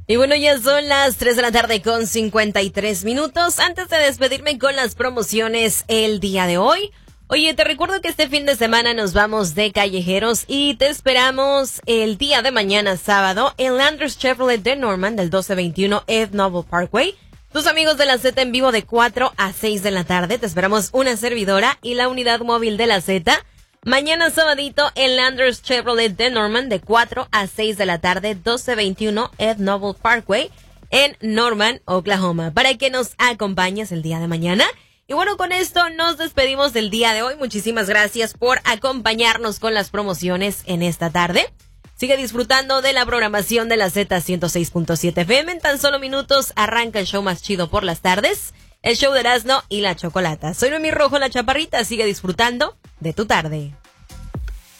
Y bueno, ya son las 3 de la tarde con 53 minutos. Antes de despedirme con las promociones el día de hoy. Oye, te recuerdo que este fin de semana nos vamos de callejeros y te esperamos el día de mañana sábado en Landers Chevrolet de Norman del 1221 Ed Noble Parkway. Tus amigos de la Z en vivo de 4 a 6 de la tarde. Te esperamos una servidora y la unidad móvil de la Z. Mañana sabadito en Landers Chevrolet de Norman de 4 a 6 de la tarde, 1221 Ed Noble Parkway en Norman, Oklahoma, para que nos acompañes el día de mañana. Y bueno, con esto nos despedimos del día de hoy. Muchísimas gracias por acompañarnos con las promociones en esta tarde. Sigue disfrutando de la programación de la Z 106.7 FM. En tan solo minutos arranca el show más chido por las tardes, el show de Erasmo y la Chocolata. Soy Noemí Rojo, la Chaparrita. Sigue disfrutando de tu tarde.